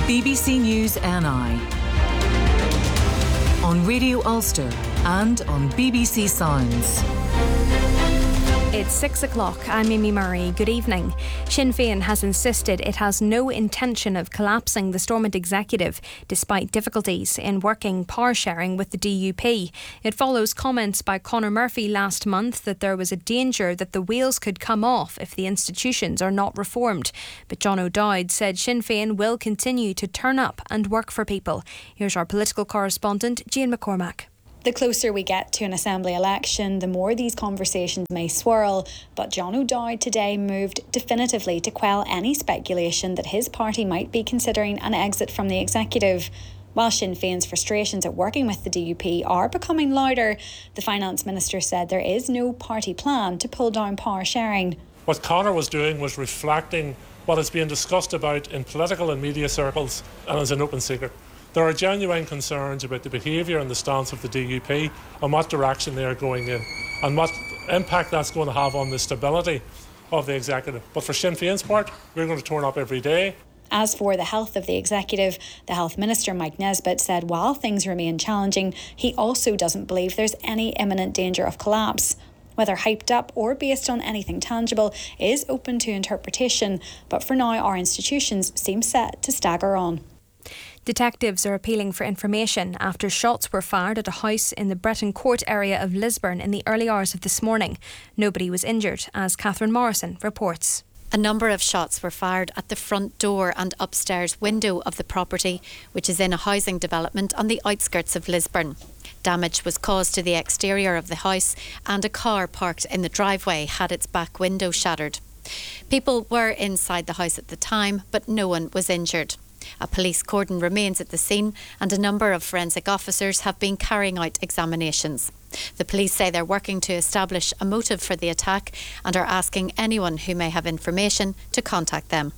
BBC News NI on Radio Ulster and on BBC Sounds. It's 6 o'clock. I'm Amy Murray. Good evening. Sinn Féin has insisted it has no intention of collapsing the Stormont executive, despite difficulties in working power sharing with the DUP. It follows comments by Conor Murphy last month that there was a danger that the wheels could come off if the institutions are not reformed. But John O'Dowd said Sinn Féin will continue to turn up and work for people. Here's our political correspondent, Jane McCormack. The closer we get to an Assembly election, the more these conversations may swirl. But John O'Dowd today moved definitively to quell any speculation that his party might be considering an exit from the executive. While Sinn Féin's frustrations at working with the DUP are becoming louder, the Finance Minister said there is no party plan to pull down power sharing. What Conor was doing was reflecting what is being discussed about in political and media circles and is an open secret. There are genuine concerns about the behaviour and the stance of the DUP and what direction they are going in and what impact that's going to have on the stability of the executive. But for Sinn Féin's part, we're going to turn up every day. As for the health of the executive, the Health Minister Mike Nesbitt said while things remain challenging, he also doesn't believe there's any imminent danger of collapse. Whether hyped up or based on anything tangible is open to interpretation, but for now our institutions seem set to stagger on. Detectives are appealing for information after shots were fired at a house in the Breton Court area of Lisburn in the early hours of this morning. Nobody was injured, as Catherine Morrison reports. A number of shots were fired at the front door and upstairs window of the property, which is in a housing development on the outskirts of Lisburn. Damage was caused to the exterior of the house, and a car parked in the driveway had its back window shattered. People were inside the house at the time, but no one was injured. A police cordon remains at the scene and a number of forensic officers have been carrying out examinations. The police say they're working to establish a motive for the attack and are asking anyone who may have information to contact them.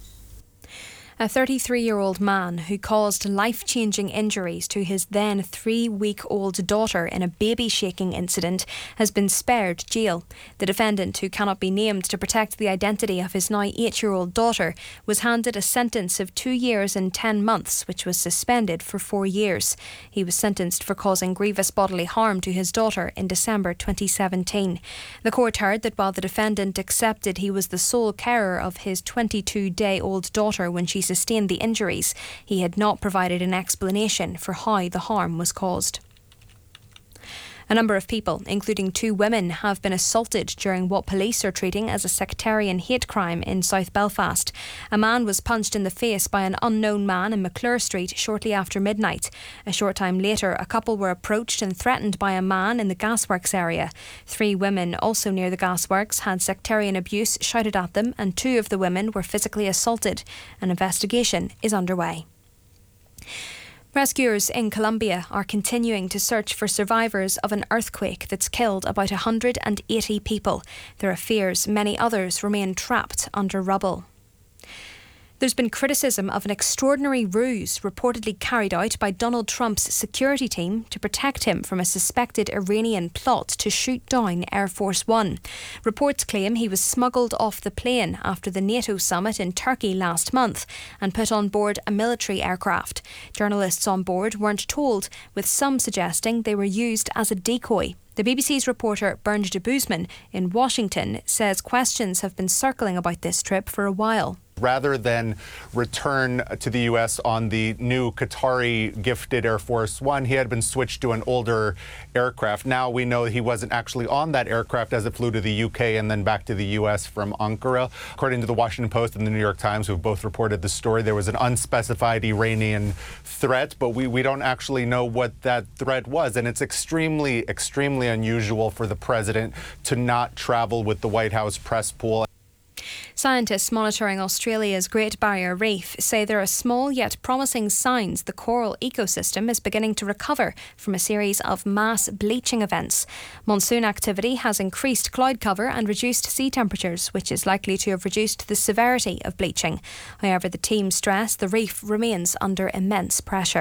A 33-year-old man who caused life-changing injuries to his then 3-week-old daughter in a baby-shaking incident has been spared jail. The defendant, who cannot be named to protect the identity of his now 8-year-old daughter, was handed a sentence of 2 years and 10 months, which was suspended for 4 years. He was sentenced for causing grievous bodily harm to his daughter in December 2017. The court heard that while the defendant accepted he was the sole carer of his 22-day-old daughter when she sustained the injuries, he had not provided an explanation for how the harm was caused. A number of people, including 2 women, have been assaulted during what police are treating as a sectarian hate crime in South Belfast. A man was punched in the face by an unknown man in McClure Street shortly after midnight. A short time later, a couple were approached and threatened by a man in the gasworks area. 3 women, also near the gasworks, had sectarian abuse shouted at them, and 2 of the women were physically assaulted. An investigation is underway. Rescuers in Colombia are continuing to search for survivors of an earthquake that's killed about 180 people. There are fears many others remain trapped under rubble. There's been criticism of an extraordinary ruse reportedly carried out by Donald Trump's security team to protect him from a suspected Iranian plot to shoot down Air Force One. Reports claim he was smuggled off the plane after the NATO summit in Turkey last month and put on board a military aircraft. Journalists on board weren't told, with some suggesting they were used as a decoy. The BBC's reporter Bernd de Boesman in Washington says questions have been circling about this trip for a while. Rather than return to the U.S. on the new Qatari gifted Air Force One, he had been switched to an older aircraft. Now we know he wasn't actually on that aircraft as it flew to the U.K. and then back to the U.S. from Ankara. According to the Washington Post and the New York Times, who both reported the story, there was an unspecified Iranian threat, but we don't actually know what that threat was. And it's extremely unusual for the president to not travel with the White House press pool. Scientists monitoring Australia's Great Barrier Reef say there are small yet promising signs the coral ecosystem is beginning to recover from a series of mass bleaching events. Monsoon activity has increased cloud cover and reduced sea temperatures, which is likely to have reduced the severity of bleaching. However, the team stress the reef remains under immense pressure.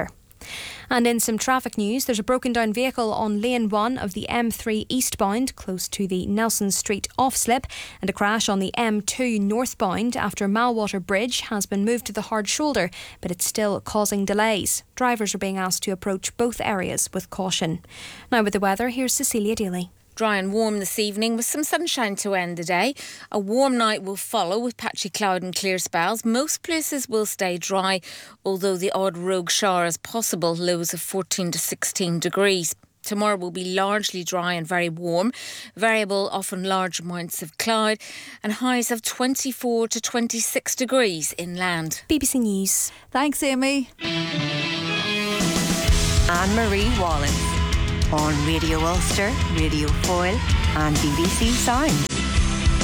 And in some traffic news, there's a broken down vehicle on lane 1 of the M3 eastbound close to the Nelson Street off-slip, and a crash on the M2 northbound after Malwater Bridge has been moved to the hard shoulder, but it's still causing delays. Drivers are being asked to approach both areas with caution. Now with the weather, here's Cecilia Daly. Dry and warm this evening with some sunshine to end the day. A warm night will follow with patchy cloud and clear spells. Most places will stay dry, although the odd rogue shower is possible, lows of 14 to 16 degrees. Tomorrow will be largely dry and very warm, variable, often large amounts of cloud, and highs of 24 to 26 degrees inland. BBC News. Thanks, Amy. Anne-Marie Wallins on Radio Ulster, Radio Foyle and BBC Sound.